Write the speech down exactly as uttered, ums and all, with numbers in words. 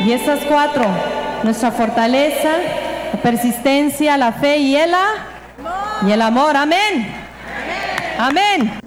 Y estas cuatro, nuestra fortaleza, la persistencia, la fe y el, y el amor. Amén. Amén. Amén.